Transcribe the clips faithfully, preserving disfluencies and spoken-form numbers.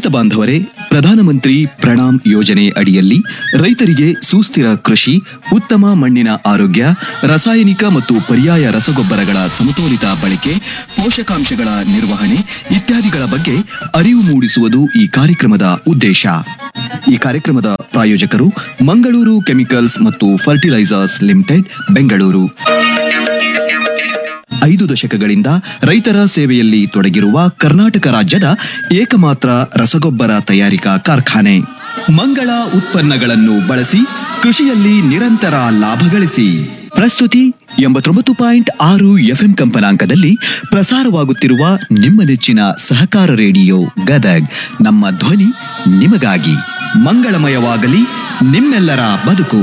ರೈತ ಬಾಂಧವರೇ, ಪ್ರಧಾನಮಂತ್ರಿ ಪ್ರಣಾಮ್ ಯೋಜನೆ ಅಡಿಯಲ್ಲಿ ರೈತರಿಗೆ ಸುಸ್ಥಿರ ಕೃಷಿ, ಉತ್ತಮ ಮಣ್ಣಿನ ಆರೋಗ್ಯ, ರಾಸಾಯನಿಕ ಮತ್ತು ಪರ್ಯಾಯ ರಸಗೊಬ್ಬರಗಳ ಸಮತೋಲಿತ ಬಳಕೆ, ಪೋಷಕಾಂಶಗಳ ನಿರ್ವಹಣೆ ಇತ್ಯಾದಿಗಳ ಬಗ್ಗೆ ಅರಿವು ಮೂಡಿಸುವುದು ಈ ಕಾರ್ಯಕ್ರಮದ ಉದ್ದೇಶ. ಈ ಕಾರ್ಯಕ್ರಮದ ಪ್ರಾಯೋಜಕರು ಮಂಗಳೂರು ಕೆಮಿಕಲ್ಸ್ ಮತ್ತು ಫರ್ಟಿಲೈಸರ್ಸ್ ಲಿಮಿಟೆಡ್, ಬೆಂಗಳೂರು. ಐದು ದಶಕಗಳಿಂದ ರೈತರ ಸೇವೆಯಲ್ಲಿ ತೊಡಗಿರುವ ಕರ್ನಾಟಕ ರಾಜ್ಯದ ಏಕಮಾತ್ರ ರಸಗೊಬ್ಬರ ತಯಾರಿಕಾ ಕಾರ್ಖಾನೆ. ಮಂಗಳ ಉತ್ಪನ್ನಗಳನ್ನು ಬಳಸಿ ಕೃಷಿಯಲ್ಲಿ ನಿರಂತರ ಲಾಭ ಗಳಿಸಿ. ಪ್ರಸ್ತುತಿ ಎಂಬತ್ತೊಂಬತ್ತು ಪಾಯಿಂಟ್ ಆರು ಎಫ್ಎಂ ಕಂಪನಾಂಕದಲ್ಲಿ ಪ್ರಸಾರವಾಗುತ್ತಿರುವ ನಿಮ್ಮ ನೆಚ್ಚಿನ ಸಹಕಾರ ರೇಡಿಯೋ ಗದಗ್. ನಮ್ಮ ಧ್ವನಿ ನಿಮಗಾಗಿ. ಮಂಗಳಮಯವಾಗಲಿ ನಿಮ್ಮೆಲ್ಲರ ಬದುಕು.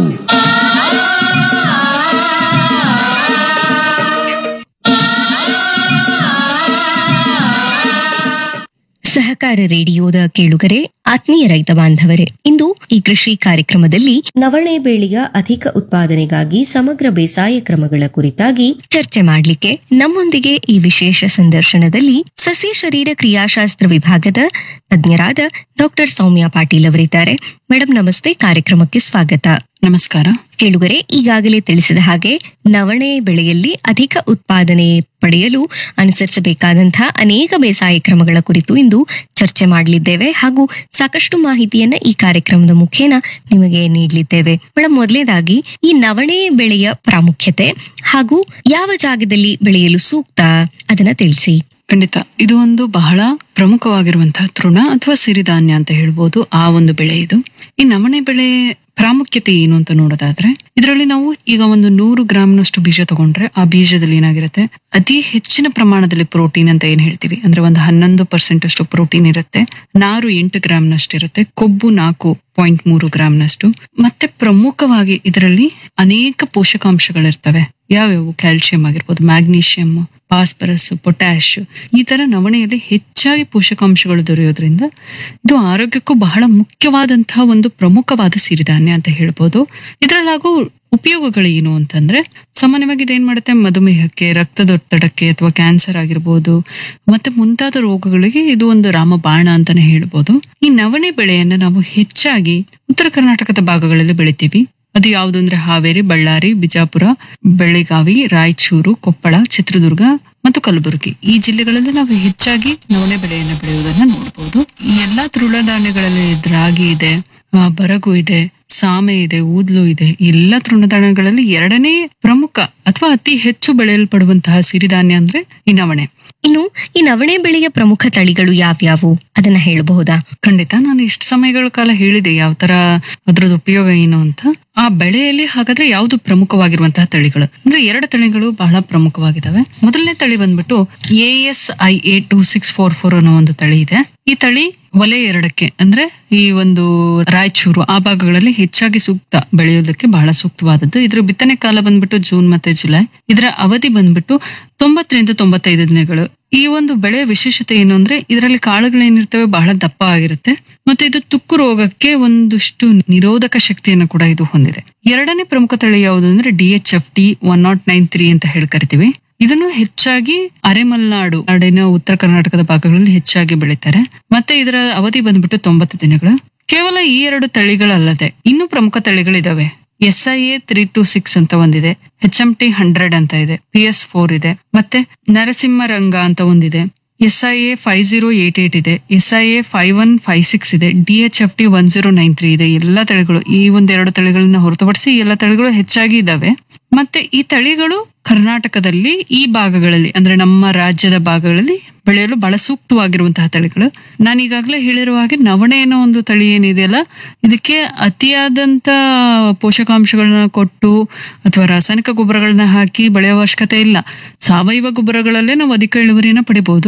ಸಹಕಾರ ರೇಡಿಯೋದ ಕೇಳುಗರೆ, ಆತ್ಮೀಯ ರೈತ ಬಾಂಧವರೇ, ಇಂದು ಈ ಕೃಷಿ ಕಾರ್ಯಕ್ರಮದಲ್ಲಿ ನವಣೆ ಬೇಳೆಯ ಅಧಿಕ ಉತ್ಪಾದನೆಗಾಗಿ ಸಮಗ್ರ ಬೇಸಾಯ ಕ್ರಮಗಳ ಕುರಿತಾಗಿ ಚರ್ಚೆ ಮಾಡಲಿಕ್ಕೆ ನಮ್ಮೊಂದಿಗೆ ಈ ವಿಶೇಷ ಸಂದರ್ಶನದಲ್ಲಿ ಸಸ್ಯ ಶರೀರ ಕ್ರಿಯಾಶಾಸ್ತ್ರ ವಿಭಾಗದ ತಜ್ಞರಾದ ಡಾಕ್ಟರ್ ಸೌಮ್ಯ ಪಾಟೀಲ್ ಅವರಿದ್ದಾರೆ. ಮೇಡಮ್ ನಮಸ್ತೆ, ಕಾರ್ಯಕ್ರಮಕ್ಕೆ ಸ್ವಾಗತ. ನಮಸ್ಕಾರ. ಕೇಳುಗರೆ, ಈಗಾಗಲೇ ತಿಳಿಸಿದ ಹಾಗೆ ನವಣೆ ಬೆಳೆಯಲ್ಲಿ ಅಧಿಕ ಉತ್ಪಾದನೆ ಪಡೆಯಲು ಅನುಸರಿಸಬೇಕಾದಂತಹ ಅನೇಕ ಬೇಸಾಯ ಕ್ರಮಗಳ ಕುರಿತು ಇಂದು ಚರ್ಚೆ ಮಾಡಲಿದ್ದೇವೆ ಹಾಗೂ ಸಾಕಷ್ಟು ಮಾಹಿತಿಯನ್ನ ಈ ಕಾರ್ಯಕ್ರಮದ ಮುಖೇನ ನಿಮಗೆ ನೀಡಲಿದ್ದೇವೆ. ಮೇಡಮ್, ಮೊದಲನೇದಾಗಿ ಈ ನವಣೆ ಬೆಳೆಯ ಪ್ರಾಮುಖ್ಯತೆ ಹಾಗೂ ಯಾವ ಜಾಗದಲ್ಲಿ ಬೆಳೆಯಲು ಸೂಕ್ತ ಅದನ್ನ ತಿಳಿಸಿ. ಖಂಡಿತ, ಇದು ಒಂದು ಬಹಳ ಪ್ರಮುಖವಾಗಿರುವಂತಹ ತೃಣ ಅಥವಾ ಸಿರಿಧಾನ್ಯ ಅಂತ ಹೇಳ್ಬೋದು. ಆ ಒಂದು ಬೆಳೆ ಇದು. ಈ ನವಣೆ ಬೆಳೆ ಪ್ರಾಮುಖ್ಯತೆ ಏನು ಅಂತ ನೋಡೋದಾದ್ರೆ, ಇದರಲ್ಲಿ ನಾವು ಈಗ ಒಂದು ನೂರು ಗ್ರಾಮ್ನಷ್ಟು ಬೀಜ ತಗೊಂಡ್ರೆ ಆ ಬೀಜದಲ್ಲಿ ಏನಾಗಿರುತ್ತೆ, ಅತಿ ಹೆಚ್ಚಿನ ಪ್ರಮಾಣದಲ್ಲಿ ಪ್ರೋಟೀನ್ ಅಂತ ಏನ್ ಹೇಳ್ತೀವಿ, ಅಂದ್ರೆ ಒಂದು ಹನ್ನೊಂದು ಪರ್ಸೆಂಟ್ ಅಷ್ಟು ಪ್ರೋಟೀನ್ ಇರುತ್ತೆ. ನಾರು ಎಂಟು ಗ್ರಾಮ್ನಷ್ಟು ಇರುತ್ತೆ. ಕೊಬ್ಬು ನಾಲ್ಕು ಪಾಯಿಂಟ್ ಮೂರು ಗ್ರಾಮ್ನಷ್ಟು. ಮತ್ತೆ ಪ್ರಮುಖವಾಗಿ ಇದರಲ್ಲಿ ಅನೇಕ ಪೋಷಕಾಂಶಗಳಿರ್ತವೆ. ಯಾವ್ಯಾವು? ಕ್ಯಾಲ್ಸಿಯಂ ಆಗಿರ್ಬೋದು, ಮ್ಯಾಗ್ನೀಷಿಯಂ, ಫಾಸ್ಫರಸ್, ಪೊಟ್ಯಾಶ್, ಈ ತರ ನವಣೆಯಲ್ಲಿ ಹೆಚ್ಚಾಗಿ ಪೋಷಕಾಂಶಗಳು ದೊರೆಯೋದ್ರಿಂದ ಇದು ಆರೋಗ್ಯಕ್ಕೂ ಬಹಳ ಮುಖ್ಯವಾದಂತಹ ಒಂದು ಪ್ರಮುಖವಾದ ಸಿರಿಧಾನ್ಯ ಅಂತ ಹೇಳ್ಬೋದು. ಇದರಲ್ಲಾಗೋ ಉಪಯೋಗಗಳು ಏನು ಅಂತಂದ್ರೆ, ಸಾಮಾನ್ಯವಾಗಿ ಇದೇನ್ ಮಾಡುತ್ತೆ, ಮಧುಮೇಹಕ್ಕೆ, ರಕ್ತದೊತ್ತಡಕ್ಕೆ ಅಥವಾ ಕ್ಯಾನ್ಸರ್ ಆಗಿರ್ಬೋದು ಮತ್ತೆ ಮುಂತಾದ ರೋಗಗಳಿಗೆ ಇದು ಒಂದು ರಾಮಬಾಣ ಅಂತಾನೆ ಹೇಳ್ಬೋದು. ಈ ನವಣೆ ಬೆಳೆಯನ್ನ ನಾವು ಹೆಚ್ಚಾಗಿ ಉತ್ತರ ಕರ್ನಾಟಕದ ಭಾಗಗಳಲ್ಲಿ ಬೆಳಿತೀವಿ. ಅದು ಯಾವುದು ಅಂದ್ರೆ ಹಾವೇರಿ, ಬಳ್ಳಾರಿ, ಬಿಜಾಪುರ, ಬೆಳಗಾವಿ, ರಾಯಚೂರು, ಕೊಪ್ಪಳ, ಚಿತ್ರದುರ್ಗ ಮತ್ತು ಕಲಬುರಗಿ ಈ ಜಿಲ್ಲೆಗಳಲ್ಲಿ ನಾವು ಹೆಚ್ಚಾಗಿ ನವಣೆ ಬೆಳೆಯನ್ನು ಬೆಳೆಯುವುದನ್ನ ನೋಡಬಹುದು. ಈ ಎಲ್ಲಾ ತೃಣಧಾನ್ಯಗಳಲ್ಲಿ ರಾಗಿ ಇದೆ, ಬರಗು ಇದೆ, ಸಾಮೆ ಇದೆ, ಊದ್ಲು ಇದೆ. ಎಲ್ಲ ತೃಣಧಾನ್ಯಗಳಲ್ಲಿ ಎರಡನೇ ಪ್ರಮುಖ ಅಥವಾ ಅತಿ ಹೆಚ್ಚು ಬೆಳೆಯಲ್ಪಡುವಂತಹ ಸಿರಿಧಾನ್ಯ ಅಂದ್ರೆ ಈ ನವಣೆ. ಇನ್ನು ಈ ನವಣೆ ಬೆಳೆಯ ಪ್ರಮುಖ ತಳಿಗಳು ಯಾವ್ಯಾವು ಅದನ್ನ ಹೇಳಬಹುದಾ? ಖಂಡಿತ, ನಾನು ಇಷ್ಟು ಸಮಯಗಳ ಕಾಲ ಹೇಳಿದೆ ಯಾವ ತರ ಅದ್ರದ್ದು ಉಪಯೋಗ ಏನು ಅಂತ. ಆ ಬೆಳೆಯಲ್ಲಿ ಹಾಗಾದ್ರೆ ಯಾವ್ದು ಪ್ರಮುಖವಾಗಿರುವಂತಹ ತಳಿಗಳು ಅಂದ್ರೆ ಎರಡು ತಳಿಗಳು ಬಹಳ ಪ್ರಮುಖವಾಗಿದ್ದಾವೆ. ಮೊದಲನೇ ತಳಿ ಬಂದ್ಬಿಟ್ಟು A S I A two six four four ಅನ್ನೋ ಒಂದು ತಳಿ ಇದೆ. ಈ ತಳಿ ವಲಯ ಎರಡಕ್ಕೆ ಅಂದ್ರೆ ಈ ಒಂದು ರಾಯಚೂರು ಆ ಭಾಗಗಳಲ್ಲಿ ಹೆಚ್ಚಾಗಿ ಸೂಕ್ತ ಬೆಳೆಯೋದಕ್ಕೆ ಬಹಳ ಸೂಕ್ತವಾದದ್ದು. ಇದ್ರ ಬಿತ್ತನೆ ಕಾಲ ಬಂದ್ಬಿಟ್ಟು ಜೂನ್ ಮತ್ತೆ ಜುಲೈ. ಇದರ ಅವಧಿ ಬಂದ್ಬಿಟ್ಟು ತೊಂಬತ್ತರಿಂದ ತೊಂಬತ್ತೈದು ದಿನಗಳು. ಈ ಒಂದು ಬೆಳೆಯ ವಿಶೇಷತೆ ಏನು ಅಂದ್ರೆ ಇದರಲ್ಲಿ ಕಾಳುಗಳೇನಿರ್ತವೆ ಬಹಳ ದಪ್ಪ ಆಗಿರುತ್ತೆ. ಮತ್ತೆ ಇದು ತುಕ್ಕು ರೋಗಕ್ಕೆ ಒಂದಷ್ಟು ನಿರೋಧಕ ಶಕ್ತಿಯನ್ನು ಕೂಡ ಇದು ಹೊಂದಿದೆ. ಎರಡನೇ ಪ್ರಮುಖ ತಳಿ ಯಾವುದು ಅಂದ್ರೆ D H F T one not nine three ಅಂತ ಹೇಳಿ ಕರಿತೀವಿ. ಇದನ್ನು ಹೆಚ್ಚಾಗಿ ಅರೆಮಲ್ನಾಡು ನಾಡಿನ ಉತ್ತರ ಕರ್ನಾಟಕದ ಭಾಗಗಳಲ್ಲಿ ಹೆಚ್ಚಾಗಿ ಬೆಳೀತಾರೆ. ಮತ್ತೆ ಇದರ ಅವಧಿ ಬಂದ್ಬಿಟ್ಟು ತೊಂಬತ್ತು ದಿನಗಳು. ಕೇವಲ ಈ ಎರಡು ತಳಿಗಳಲ್ಲದೆ ಇನ್ನೂ ಪ್ರಮುಖ ತಳಿಗಳಿದಾವೆ. S I A three two six ಅಂತ ಒಂದಿದೆ, ಎಚ್ ಎಂ ಟಿ ಹಂಡ್ರೆಡ್ ಅಂತ ಇದೆ, ಪಿ ಎಸ್ ಫೋರ್ ಇದೆ, ಮತ್ತೆ ನರಸಿಂಹರಂಗ ಅಂತ ಒಂದಿದೆ, S I A five zero eight eight ಇದೆ, S I A five one five six ಇದೆ, D H F T one zero nine three ಇದೆ. ಎಲ್ಲ ತಳಿಗಳು, ಈ ಒಂದೆರಡು ತಳಿಗಳನ್ನ ಹೊರತುಪಡಿಸಿ ಎಲ್ಲ ತಳಿಗಳು ಹೆಚ್ಚಾಗಿ ಇದಾವೆ. ಮತ್ತೆ ಈ ತಳಿಗಳು ಕರ್ನಾಟಕದಲ್ಲಿ ಈ ಭಾಗಗಳಲ್ಲಿ ಅಂದ್ರೆ ನಮ್ಮ ರಾಜ್ಯದ ಭಾಗಗಳಲ್ಲಿ ಬೆಳೆಯಲು ಬಹಳ ಸೂಕ್ತವಾಗಿರುವಂತಹ ತಳಿಗಳು. ನಾನು ಈಗಾಗಲೇ ಹೇಳಿರುವ ಹಾಗೆ ನವಣೆ ಅನ್ನೋ ಒಂದು ತಳಿ ಏನಿದೆಯಲ್ಲ, ಇದಕ್ಕೆ ಅತಿಯಾದಂತ ಪೋಷಕಾಂಶಗಳನ್ನ ಕೊಟ್ಟು ಅಥವಾ ರಾಸಾಯನಿಕ ಗೊಬ್ಬರಗಳನ್ನ ಹಾಕಿ ಬೆಳೆಯುವ ಅವಶ್ಯಕತೆ ಇಲ್ಲ. ಸಾವಯವ ಗೊಬ್ಬರಗಳಲ್ಲೇ ನಾವು ಅಧಿಕ ಇಳುವರಿಯನ್ನ ಪಡಿಬಹುದು.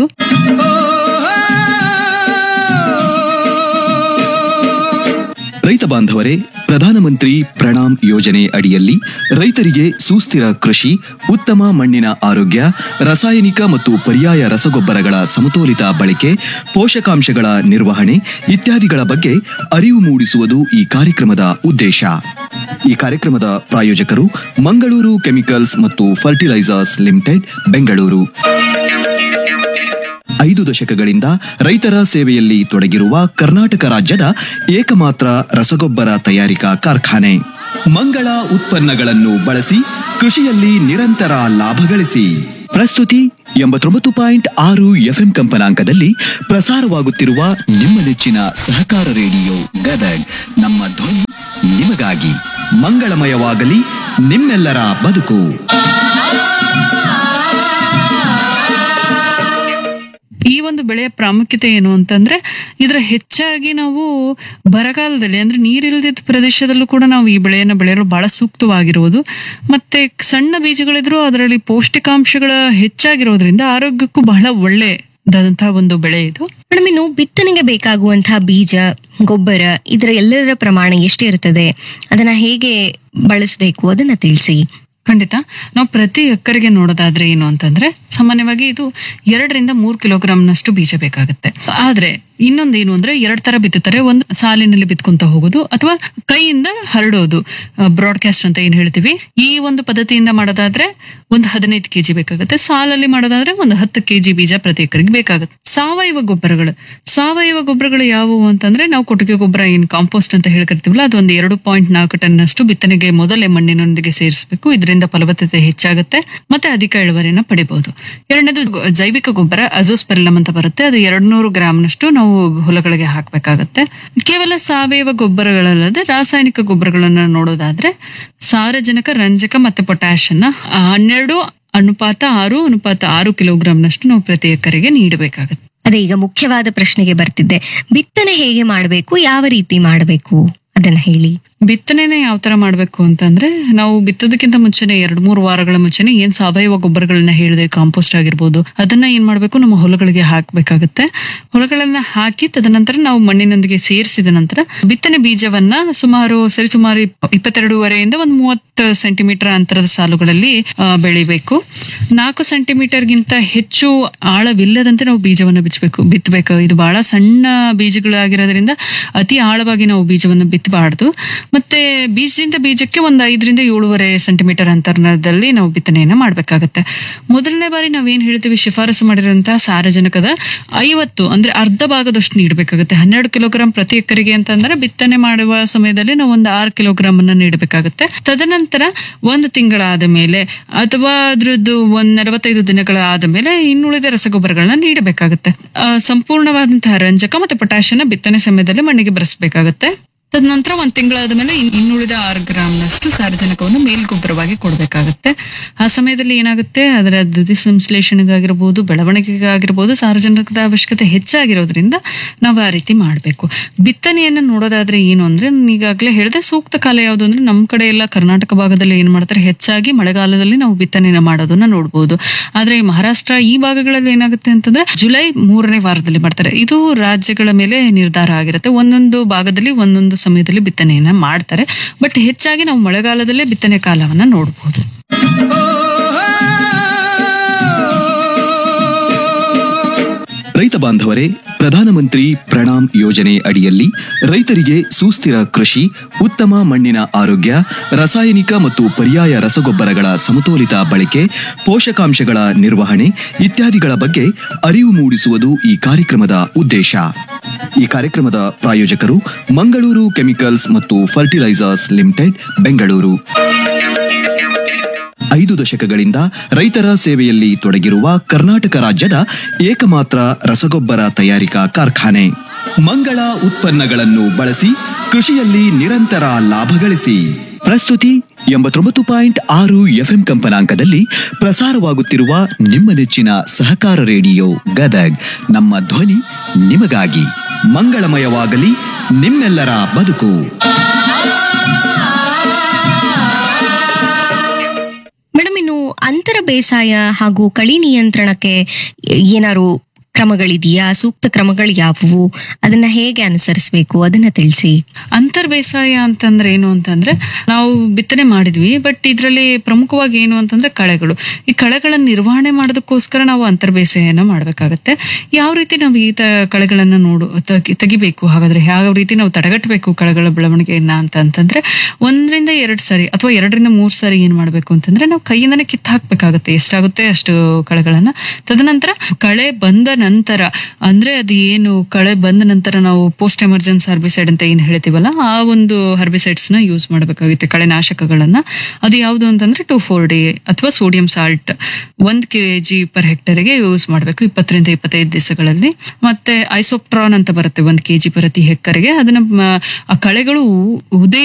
ರೈತ ಬಾಂಧವರೇ, ಪ್ರಧಾನಮಂತ್ರಿ ಪ್ರಣಾಮ್ ಯೋಜನೆ ಅಡಿಯಲ್ಲಿ ರೈತರಿಗೆ ಸುಸ್ಥಿರ ಕೃಷಿ, ಉತ್ತಮ ಮಣ್ಣಿನ ಆರೋಗ್ಯ, ರಾಸಾಯನಿಕ ಮತ್ತು ಪರ್ಯಾಯ ರಸಗೊಬ್ಬರಗಳ ಸಮತೋಲಿತ ಬಳಕೆ, ಪೋಷಕಾಂಶಗಳ ನಿರ್ವಹಣೆ ಇತ್ಯಾದಿಗಳ ಬಗ್ಗೆ ಅರಿವು ಮೂಡಿಸುವುದು ಈ ಕಾರ್ಯಕ್ರಮದ ಉದ್ದೇಶ. ಈ ಕಾರ್ಯಕ್ರಮದ ಪ್ರಾಯೋಜಕರು ಮಂಗಳೂರು ಕೆಮಿಕಲ್ಸ್ ಮತ್ತು ಫರ್ಟಿಲೈಸರ್ಸ್ ಲಿಮಿಟೆಡ್, ಬೆಂಗಳೂರು. ಐದು ದಶಕಗಳಿಂದ ರೈತರ ಸೇವೆಯಲ್ಲಿ ತೊಡಗಿರುವ ಕರ್ನಾಟಕ ರಾಜ್ಯದ ಏಕಮಾತ್ರ ರಸಗೊಬ್ಬರ ತಯಾರಿಕಾ ಕಾರ್ಖಾನೆ. ಮಂಗಳ ಉತ್ಪನ್ನಗಳನ್ನು ಬಳಸಿ ಕೃಷಿಯಲ್ಲಿ ನಿರಂತರ ಲಾಭ ಗಳಿಸಿ. ಪ್ರಸ್ತುತಿ ಎಂಬತ್ತೊಂಬತ್ತು ಪಾಯಿಂಟ್ ಆರು ಎಫ್ಎಂ ಕಂಪನಾಂಕದಲ್ಲಿ ಪ್ರಸಾರವಾಗುತ್ತಿರುವ ನಿಮ್ಮ ನೆಚ್ಚಿನ ಸಹಕಾರ ರೇಡಿಯೋ ಗದಗ್ ನಮ್ಮ ಧ್ವನಿ ನಿಮಗಾಗಿ. ಮಂಗಳಮಯವಾಗಲಿ ನಿಮ್ಮೆಲ್ಲರ ಬದುಕು. ಈ ಒಂದು ಬೆಳೆಯ ಪ್ರಾಮುಖ್ಯತೆ ಏನು ಅಂತಂದ್ರೆ ಇದರ ಹೆಚ್ಚಾಗಿ ನಾವು ಬರಗಾಲದಲ್ಲಿ ಅಂದ್ರೆ ನೀರಿಲ್ಲದ ಪ್ರದೇಶದಲ್ಲೂ ಕೂಡ ನಾವು ಈ ಬೆಳೆಯನ್ನು ಬೆಳೆಯಲು ಬಹಳ ಸೂಕ್ತವಾಗಿರುವುದು. ಮತ್ತೆ ಸಣ್ಣ ಬೀಜಗಳಿದ್ರು ಅದರಲ್ಲಿ ಪೌಷ್ಟಿಕಾಂಶಗಳ ಹೆಚ್ಚಾಗಿರೋದ್ರಿಂದ ಆರೋಗ್ಯಕ್ಕೂ ಬಹಳ ಒಳ್ಳೆಯದಾದಂತಹ ಒಂದು ಬೆಳೆ ಇದು. ಮೇಡಮ್, ಇನ್ನು ಬಿತ್ತನೆಗೆ ಬೇಕಾಗುವಂತಹ ಬೀಜ, ಗೊಬ್ಬರ ಇದರ ಎಲ್ಲದರ ಪ್ರಮಾಣ ಎಷ್ಟಿರುತ್ತದೆ, ಅದನ್ನ ಹೇಗೆ ಬಳಸಬೇಕು ಅದನ್ನ ತಿಳಿಸಿ. ಖಂಡಿತ. ನಾವು ಪ್ರತಿ ಎಕರೆಗೆ ನೋಡೋದಾದ್ರೆ ಏನು ಅಂತಂದ್ರೆ ಸಾಮಾನ್ಯವಾಗಿ ಇದು ಎರಡರಿಂದ ಮೂರು ಕಿಲೋಗ್ರಾಮ್ನಷ್ಟು ಬೀಜ ಬೇಕಾಗುತ್ತೆ. ಆದ್ರೆ ಇನ್ನೊಂದೇನು ಅಂದ್ರೆ ಎರಡ್ ತರ ಬಿತ್ತುತ್ತಾರೆ. ಒಂದು ಸಾಲಿನಲ್ಲಿ ಬಿತ್ಕೊಂತ ಹೋಗೋದು ಅಥವಾ ಕೈಯಿಂದ ಹರಡೋದು, ಬ್ರಾಡ್ಕಾಸ್ಟ್ ಅಂತ ಏನ್ ಹೇಳ್ತೀವಿ. ಈ ಒಂದು ಪದ್ಧತಿಯಿಂದ ಮಾಡೋದಾದ್ರೆ ಒಂದು ಹದಿನೈದು ಕೆಜಿ ಬೇಕಾಗುತ್ತೆ. ಸಾಲಲ್ಲಿ ಮಾಡೋದಾದ್ರೆ ಒಂದು ಹತ್ತು ಕೆಜಿ ಬೀಜ ಪ್ರತಿ ಎಕರೆಗೆ ಬೇಕಾಗುತ್ತೆ. ಸಾವಯವ ಗೊಬ್ಬರಗಳು ಸಾವಯವ ಗೊಬ್ಬರಗಳು ಯಾವುವು ಅಂತಂದ್ರೆ ನಾವು ಕೊಟ್ಟಿಗೆ ಗೊಬ್ಬರ ಏನ್ ಕಾಂಪೋಸ್ಟ್ ಅಂತ ಹೇಳ್ಕರ್ತೀವಲ್ಲ, ಅದೊಂದು ಎರಡು ಪಾಯಿಂಟ್ ನಾಲ್ಕು ಟನ್ ಅಷ್ಟು ಬಿತ್ತನೆಗೆ ಮೊದಲೇ ಮಣ್ಣಿನೊಂದಿಗೆ ಸೇರಿಸಬೇಕು. ಇದರಿಂದ ಫಲವತ್ತತೆ ಹೆಚ್ಚಾಗುತ್ತೆ ಮತ್ತೆ ಅಧಿಕ ಇಳುವರಿಯನ್ನು ಪಡಿಬಹುದು. ಎರಡನೇದು ಜೈವಿಕ ಗೊಬ್ಬರ ಅಜೋಸ್ಪೆರಿಲಮ್ ಅಂತ ಬರುತ್ತೆ. ಅದು ಎರಡ್ ನೂರು ಗ್ರಾಮ್ನಷ್ಟು ನಾವು ಹೊಲಗಳಿಗೆ ಹಾಕ್ಬೇಕಾಗತ್ತೆ. ಕೇವಲ ಸಾವಯವ ಗೊಬ್ಬರಗಳಲ್ಲದೆ ರಾಸಾಯನಿಕ ಗೊಬ್ಬರಗಳನ್ನ ನೋಡೋದಾದ್ರೆ ಸಾರಜನಕ, ರಂಜಕ ಮತ್ತೆ ಪೊಟ್ಯಾಷ್ ಅನ್ನ ಹನ್ನೆರಡು ಅನುಪಾತ ಆರು ಅನುಪಾತ ಆರು ಕಿಲೋಗ್ರಾಮ್ನಷ್ಟು ನಾವು ಪ್ರತಿ ಎಕರೆಗೆ ನೀಡಬೇಕಾಗತ್ತೆ. ಅದೇ ಈಗ ಮುಖ್ಯವಾದ ಪ್ರಶ್ನೆಗೆ ಬರ್ತಿದ್ದೆ. ಬಿತ್ತನೆ ಹೇಗೆ ಮಾಡಬೇಕು, ಯಾವ ರೀತಿ ಮಾಡಬೇಕು ಅದನ್ನ ಹೇಳಿ. ಬಿತ್ತನೆನೇ ಯಾವ ತರ ಮಾಡ್ಬೇಕು ಅಂತಂದ್ರೆ ನಾವು ಬಿತ್ತೋದಕ್ಕಿಂತ ಮುಂಚೆನೆ ಎರಡ್ ಮೂರು ವಾರಗಳ ಮುಂಚೆನೆ ಏನ್ ಸಾವಯವ ಗೊಬ್ಬರಗಳನ್ನ ಹೇಳಿದೆ, ಕಾಂಪೋಸ್ಟ್ ಆಗಿರ್ಬೋದು, ಅದನ್ನ ಏನ್ ಮಾಡ್ಬೇಕು ನಮ್ಮ ಹೊಲಗಳಿಗೆ ಹಾಕ್ಬೇಕಾಗತ್ತೆ. ಹೊಲಗಳನ್ನ ಹಾಕಿ ತದನಂತರ ನಾವು ಮಣ್ಣಿನೊಂದಿಗೆ ಸೇರಿಸಿದ ನಂತರ ಬಿತ್ತನೆ ಬೀಜವನ್ನ ಸುಮಾರು ಸರಿ ಸುಮಾರು ಇಪ್ಪತ್ತೆರಡೂವರೆಯಿಂದ ಒಂದು ಮೂವತ್ತು ಸೆಂಟಿಮೀಟರ್ ಅಂತರದ ಸಾಲುಗಳಲ್ಲಿ ಬೆಳಿಬೇಕು. ನಾಲ್ಕು ಸೆಂಟಿಮೀಟರ್ಗಿಂತ ಹೆಚ್ಚು ಆಳವಿಲ್ಲದಂತೆ ನಾವು ಬೀಜವನ್ನು ಬಿಚ್ಚಬೇಕು ಬಿತ್ತಬೇಕು. ಇದು ಬಹಳ ಸಣ್ಣ ಬೀಜಗಳಾಗಿರೋದ್ರಿಂದ ಅತಿ ಆಳವಾಗಿ ನಾವು ಬೀಜವನ್ನು ಬಿತ್ತಬಾರ್ದು. ಮತ್ತೆ ಬೀಜದಿಂದ ಬೀಜಕ್ಕೆ ಒಂದು ಐದರಿಂದ ಏಳುವರೆ ಸೆಂಟಿಮೀಟರ್ ಅಂತರದಲ್ಲಿ ನಾವು ಬಿತ್ತನೆಯನ್ನ ಮಾಡ್ಬೇಕಾಗತ್ತೆ. ಮೊದಲನೇ ಬಾರಿ ನಾವೇನ್ ಹೇಳ್ತೀವಿ, ಶಿಫಾರಸು ಮಾಡಿರುವಂತಹ ಸಾರಜನಕದ ಐವತ್ತು ಅಂದ್ರೆ ಅರ್ಧ ಭಾಗದಷ್ಟು ನೀಡಬೇಕಾಗುತ್ತೆ. ಹನ್ನೆರಡು ಕಿಲೋಗ್ರಾಂ ಪ್ರತಿ ಎಕರೆಗೆ ಅಂತಂದ್ರೆ ಬಿತ್ತನೆ ಮಾಡುವ ಸಮಯದಲ್ಲಿ ನಾವು ಒಂದು ಆರು ಕಿಲೋಗ್ರಾಮ್ ಅನ್ನ ನೀಡಬೇಕಾಗುತ್ತೆ. ತದನಂತರ ಒಂದು ತಿಂಗಳಾದ ಮೇಲೆ ಅಥವಾ ಅದ್ರದ್ದು ಒಂದ್ ನಲವತ್ತೈದು ದಿನಗಳ ಆದ ಮೇಲೆ ಇನ್ನುಳಿದ ರಸಗೊಬ್ಬರಗಳನ್ನ ನೀಡಬೇಕಾಗುತ್ತೆ. ಸಂಪೂರ್ಣವಾದಂತಹ ರಂಜಕ ಮತ್ತೆ ಪೊಟ್ಯಾಷಿಯನ್ನ ಬಿತ್ತನೆ ಸಮಯದಲ್ಲಿ ಮಣ್ಣಿಗೆ ಬೆರೆಸಬೇಕಾಗುತ್ತೆ. ತದನಂತರ ಒಂದ್ ತಿಂಗಳಾದ ಮೇಲೆ ಇನ್ನುಳಿದ ಆರು ಗ್ರಾಮ್ನಷ್ಟು ಸಾರಜನಕವನ್ನು ಮೇಲ್ಗೊಬ್ಬರವಾಗಿ ಕೊಡಬೇಕಾಗುತ್ತೆ. ಆ ಸಮಯದಲ್ಲಿ ಏನಾಗುತ್ತೆ, ಅದರ ದ್ಯುತಿ ಸಂಶ್ಲೇಷಣೆಗಾಗಿರ್ಬೋದು, ಬೆಳವಣಿಗೆಗಾಗಿರ್ಬೋದು ಸಾರಜನಕದ ಅವಶ್ಯಕತೆ ಹೆಚ್ಚಾಗಿರೋದ್ರಿಂದ ನಾವು ಆ ರೀತಿ ಮಾಡಬೇಕು. ಬಿತ್ತನೆಯನ್ನ ನೋಡೋದಾದ್ರೆ ಏನು ಅಂದ್ರೆ ನಾನು ಈಗಾಗಲೇ ಹೇಳಿದೆ, ಸೂಕ್ತ ಕಾಲ ಯಾವುದು ಅಂದ್ರೆ ನಮ್ಮ ಕಡೆ ಎಲ್ಲ ಕರ್ನಾಟಕ ಭಾಗದಲ್ಲಿ ಏನ್ ಮಾಡ್ತಾರೆ, ಹೆಚ್ಚಾಗಿ ಮಳೆಗಾಲದಲ್ಲಿ ನಾವು ಬಿತ್ತನೆಯನ್ನ ಮಾಡೋದನ್ನ ನೋಡ್ಬೋದು. ಆದ್ರೆ ಮಹಾರಾಷ್ಟ್ರ ಈ ಭಾಗಗಳಲ್ಲಿ ಏನಾಗುತ್ತೆ ಅಂತಂದ್ರೆ ಜುಲೈ ಮೂರನೇ ವಾರದಲ್ಲಿ ಮಾಡ್ತಾರೆ. ಇದು ರಾಜ್ಯಗಳ ಮೇಲೆ ನಿರ್ಧಾರ ಆಗಿರುತ್ತೆ. ಒಂದೊಂದು ಭಾಗದಲ್ಲಿ ಒಂದೊಂದು ಸಮಯದಲ್ಲಿ ಬಿತ್ತನೆಯನ್ನ ಮಾಡ್ತಾರೆ. ಬಟ್ ಹೆಚ್ಚಾಗಿ ನಾವು ಮಳೆಗಾಲದಲ್ಲೇ ಬಿತ್ತನೆ ಕಾಲವನ್ನ ನೋಡಬಹುದು. ರೈತ ಬಾಂಧವರೇ, ಪ್ರಧಾನಮಂತ್ರಿ ಪ್ರಣಾಮ್ ಯೋಜನೆ ಅಡಿಯಲ್ಲಿ ರೈತರಿಗೆ ಸುಸ್ಥಿರ ಕೃಷಿ, ಉತ್ತಮ ಮಣ್ಣಿನ ಆರೋಗ್ಯ, ರಾಸಾಯನಿಕ ಮತ್ತು ಪರ್ಯಾಯ ರಸಗೊಬ್ಬರಗಳ ಸಮತೋಲಿತ ಬಳಕೆ, ಪೋಷಕಾಂಶಗಳ ನಿರ್ವಹಣೆ ಇತ್ಯಾದಿಗಳ ಬಗ್ಗೆ ಅರಿವು ಮೂಡಿಸುವುದು ಈ ಕಾರ್ಯಕ್ರಮದ ಉದ್ದೇಶ. ಈ ಕಾರ್ಯಕ್ರಮದ ಪ್ರಾಯೋಜಕರು ಮಂಗಳೂರು ಕೆಮಿಕಲ್ಸ್ ಮತ್ತು ಫರ್ಟಿಲೈಸರ್ಸ್ ಲಿಮಿಟೆಡ್, ಬೆಂಗಳೂರು. ಐದು ದಶಕಗಳಿಂದ ರೈತರ ಸೇವೆಯಲ್ಲಿ ತೊಡಗಿರುವ ಕರ್ನಾಟಕ ರಾಜ್ಯದ ಏಕಮಾತ್ರ ರಸಗೊಬ್ಬರ ತಯಾರಿಕಾ ಕಾರ್ಖಾನೆ. ಮಂಗಳ ಉತ್ಪನ್ನಗಳನ್ನು ಬಳಸಿ ಕೃಷಿಯಲ್ಲಿ ನಿರಂತರ ಲಾಭ ಗಳಿಸಿ. ಪ್ರಸ್ತುತಿ ಎಂಬತ್ತೊಂಬತ್ತು ಪಾಯಿಂಟ್ ಆರು ಎಫ್ಎಂ ಕಂಪನಾಂಕದಲ್ಲಿ ಪ್ರಸಾರವಾಗುತ್ತಿರುವ ನಿಮ್ಮ ನೆಚ್ಚಿನ ಸಹಕಾರ ರೇಡಿಯೋ ಗದಗ್ ನಮ್ಮ ಧ್ವನಿ ನಿಮಗಾಗಿ. ಮಂಗಳಮಯವಾಗಲಿ ನಿಮ್ಮೆಲ್ಲರ ಬದುಕು. ಮೇಡಮ್, ಇನ್ನು ಅಂತರ ಬೇಸಾಯ ಹಾಗೂ ಕಳಿ ನಿಯಂತ್ರಣಕ್ಕೆ ಏನಾದ್ರು ಕ್ರಮಗಳಿದೆಯಾ? ಸೂಕ್ತ ಕ್ರಮಗಳು ಯಾವುವು? ಅದನ್ನ ಹೇಗೆ ಅನುಸರಿಸಬೇಕು ಅದನ್ನ ತಿಳಿಸಿ. ಅಂತರ್ ಬೇಸಾಯ ಅಂತಂದ್ರೆ ಏನು ಅಂತಂದ್ರೆ ನಾವು ಬಿತ್ತನೆ ಮಾಡಿದ್ವಿ, ಬಟ್ ಇದರಲ್ಲಿ ಪ್ರಮುಖವಾಗಿ ಏನು ಅಂತಂದ್ರೆ ಕಳೆಗಳು. ಈ ಕಳೆಗಳನ್ನ ನಿರ್ವಹಣೆ ಮಾಡೋದಕ್ಕೋಸ್ಕರ ನಾವು ಅಂತರ್ ಬೇಸಾಯನ ಮಾಡ್ಬೇಕಾಗತ್ತೆ. ಯಾವ ರೀತಿ ನಾವು ಈ ತ ಕಳೆಗಳನ್ನ ನೋಡು ತೆಗಿಬೇಕು, ಹಾಗಾದ್ರೆ ಯಾವ ರೀತಿ ನಾವು ತಡೆಗಟ್ಟಬೇಕು ಕಳೆಗಳ ಬೆಳವಣಿಗೆಯನ್ನ ಅಂತ ಅಂತಂದ್ರೆ ಒಂದರಿಂದ ಎರಡ್ ಸಾರಿ ಅಥವಾ ಎರಡರಿಂದ ಮೂರ್ ಸಾರಿ ಏನ್ ಮಾಡ್ಬೇಕು ಅಂತಂದ್ರೆ ನಾವು ಕೈಯಿಂದನೇ ಕಿತ್ತು ಹಾಕ್ಬೇಕಾಗತ್ತೆ. ಎಷ್ಟಾಗುತ್ತೆ ಅಷ್ಟು ಕಳೆಗಳನ್ನ. ತದನಂತರ ಕಳೆ ಬಂದ ನಂತರ ಅಂದ್ರೆ ಅದು ಏನು ಕಳೆ ಬಂದ ನಂತರ ನಾವು ಪೋಸ್ಟ್ ಎಮರ್ಜೆನ್ಸ್ ಹರ್ಬಿಸೈಡ್ ಅಂತ ಏನ್ ಹೇಳ್ತೀವಲ್ಲ ಆ ಒಂದು ಹರ್ಬಿಸೈಡ್ಸ್ ನ ಯೂಸ್ ಮಾಡಬೇಕಾಗುತ್ತೆ, ಕಳೆನಾಶಕಗಳನ್ನ. ಅದು ಯಾವುದು ಅಂತಂದ್ರೆ ಟೂ ಫೋರ್ ಡಿ ಅಥವಾ ಸೋಡಿಯಂ ಸಾಲ್ಟ್ ಒಂದ್ ಕೆಜಿ ಪರ್ ಹೆಕ್ಟರ್ಗೆ ಯೂಸ್ ಮಾಡಬೇಕು ಇಪ್ಪತ್ತರಿಂದ ಇಪ್ಪತ್ತೈದು ದಿವಸಗಳಲ್ಲಿ. ಮತ್ತೆ ಐಸೋಪ್ಟ್ರಾನ್ ಅಂತ ಬರುತ್ತೆ ಒಂದ್ ಕೆಜಿ ಪ್ರತಿ ಹೆಕ್ಟರ್ಗೆ. ಅದನ್ನ ಮ, ಆ ಕಳೆಗಳು ಉದೇ